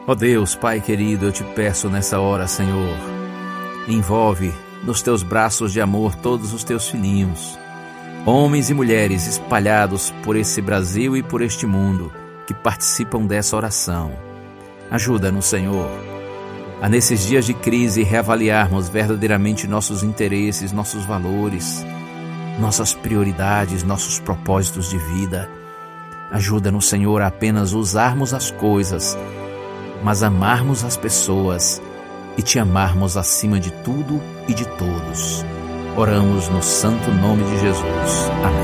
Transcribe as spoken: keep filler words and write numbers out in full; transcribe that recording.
Ó Deus, Pai querido, eu te peço nessa hora, Senhor, envolve nos teus braços de amor todos os teus filhinhos, homens e mulheres espalhados por esse Brasil e por este mundo, que participam dessa oração. Ajuda-nos, Senhor, a nesses dias de crise reavaliarmos verdadeiramente nossos interesses, nossos valores, nossas prioridades, nossos propósitos de vida. Ajuda-nos, Senhor, a apenas usarmos as coisas, mas amarmos as pessoas e te amarmos acima de tudo e de todos. Oramos no santo nome de Jesus. Amém.